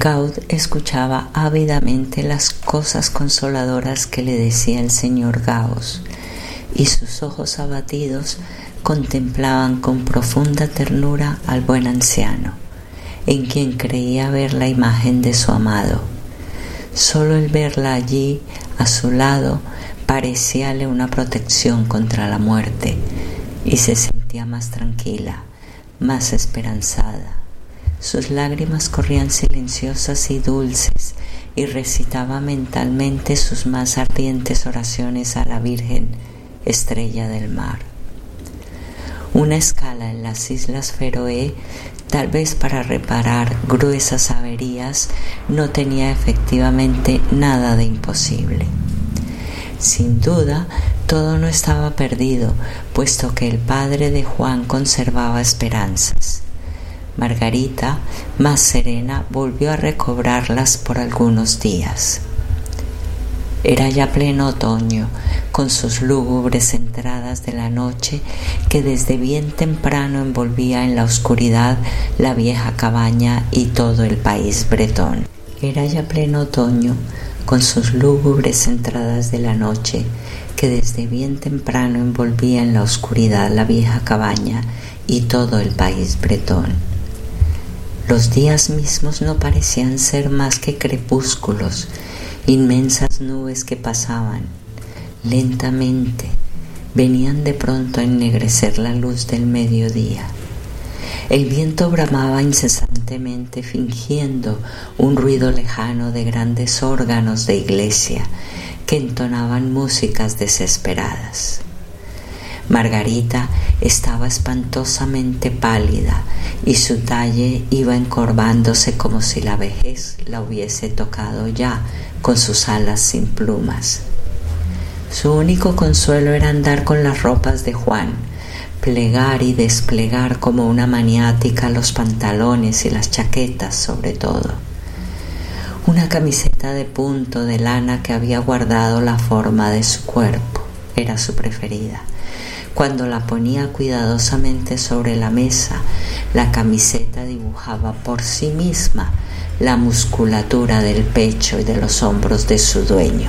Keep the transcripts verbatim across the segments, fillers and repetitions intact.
Gaud escuchaba ávidamente las cosas consoladoras que le decía el señor Gauss, y sus ojos abatidos contemplaban con profunda ternura al buen anciano, en quien creía ver la imagen de su amado. Solo el verla allí, a su lado, parecíale una protección contra la muerte, y se sentía más tranquila, más esperanzada. Sus lágrimas corrían silenciosas y dulces, y recitaba mentalmente sus más ardientes oraciones a la Virgen, estrella del mar. Una escala en las Islas Feroe, tal vez para reparar gruesas averías, no tenía efectivamente nada de imposible. Sin duda, todo no estaba perdido, puesto que el padre de Juan conservaba esperanzas. Margarita, más serena, volvió a recobrarlas por algunos días. Era ya pleno otoño, con sus lúgubres entradas de la noche que desde bien temprano envolvía en la oscuridad la vieja cabaña y todo el país bretón. Era ya pleno otoño, con sus lúgubres entradas de la noche que desde bien temprano envolvía en la oscuridad la vieja cabaña y todo el país bretón. Los días mismos no parecían ser más que crepúsculos, inmensas nubes que pasaban. Lentamente venían de pronto a ennegrecer la luz del mediodía. El viento bramaba incesantemente, fingiendo un ruido lejano de grandes órganos de iglesia que entonaban músicas desesperadas. Margarita estaba espantosamente pálida y su talle iba encorvándose como si la vejez la hubiese tocado ya con sus alas sin plumas. Su único consuelo era andar con las ropas de Juan, plegar y desplegar como una maniática los pantalones y las chaquetas sobre todo. Una camiseta de punto de lana que había guardado la forma de su cuerpo era su preferida. Cuando la ponía cuidadosamente sobre la mesa, la camiseta dibujaba por sí misma la musculatura del pecho y de los hombros de su dueño.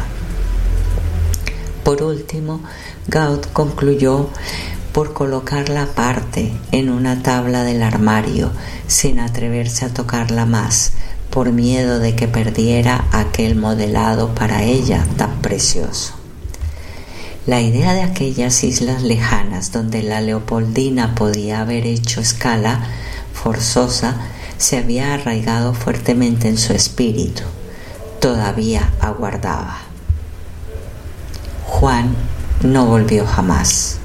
Por último, Gaud concluyó por colocarla aparte en una tabla del armario, sin atreverse a tocarla más, por miedo de que perdiera aquel modelado para ella tan precioso. La idea de aquellas islas lejanas donde la Leopoldina podía haber hecho escala forzosa se había arraigado fuertemente en su espíritu. Todavía aguardaba. Juan no volvió jamás.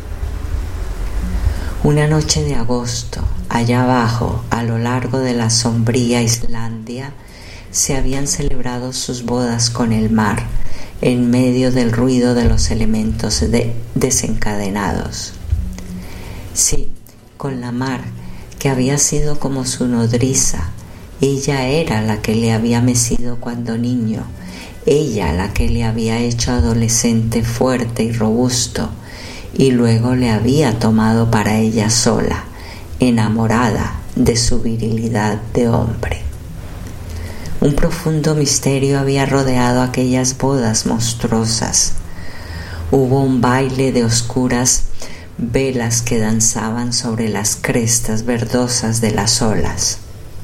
Una noche de agosto, allá abajo, a lo largo de la sombría Islandia, se habían celebrado sus bodas con el mar, en medio del ruido de los elementos de desencadenados. Sí, con la mar, que había sido como su nodriza. Ella era la que le había mecido cuando niño, ella la que le había hecho adolescente fuerte y robusto, y luego le había tomado para ella sola, enamorada de su virilidad de hombre. Un profundo misterio había rodeado aquellas bodas monstruosas. Hubo un baile de oscuras velas que danzaban sobre las crestas verdosas de las olas.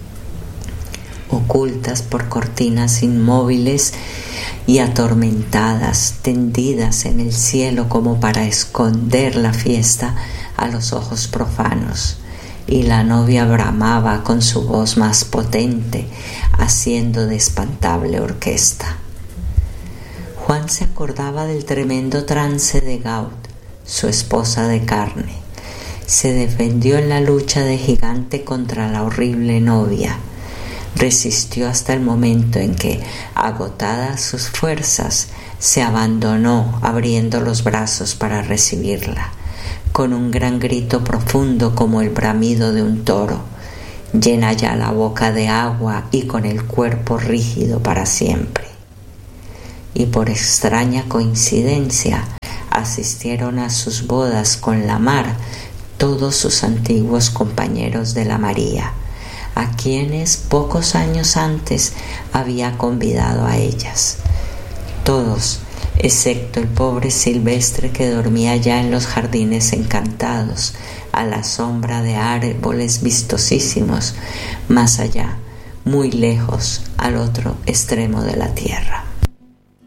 Ocultas por cortinas inmóviles y atormentadas, tendidas en el cielo como para esconder la fiesta a los ojos profanos. Y la novia bramaba con su voz más potente, haciendo de espantable orquesta. Juan se acordaba del tremendo trance de Gaud, su esposa de carne. Se defendió en la lucha de gigante contra la horrible novia. Resistió hasta el momento en que, agotadas sus fuerzas, se abandonó abriendo los brazos para recibirla, con un gran grito profundo como el bramido de un toro, llena ya la boca de agua y con el cuerpo rígido para siempre. Y por extraña coincidencia asistieron a sus bodas con la mar todos sus antiguos compañeros de la María, a quienes pocos años antes había convidado a ellas. Todos, excepto el pobre Silvestre que dormía ya en los jardines encantados, a la sombra de árboles vistosísimos, más allá, muy lejos, al otro extremo de la tierra.